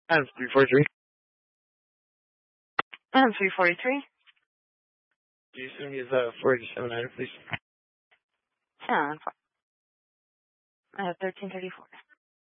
Adam 343. Adam 343. Do you send me his 487 item, please? Yeah, 1334.